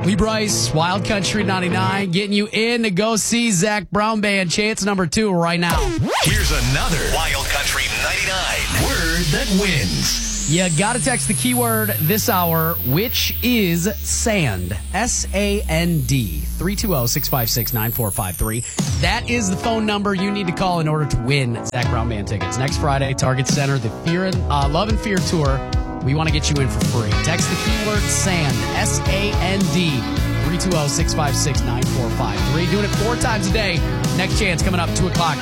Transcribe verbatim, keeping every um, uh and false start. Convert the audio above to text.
Lee Bryce, Wild Country ninety-nine, getting you in to go see Zach Brown Band. Chance number two right now. Here's another Wild Country ninety-nine word that wins. You got to text the keyword this hour, which is sand. S A N D. three two zero, six five six, nine four five three. That is the phone number you need to call in order to win Zach Brown Band tickets. Next Friday, Target Center, the Fear and, uh, Love and Fear Tour. We want to get you in for free. Text the keyword sand. S A N D. three two zero, six five six, nine four five three. Doing it four times a day. Next chance coming up, two o'clock.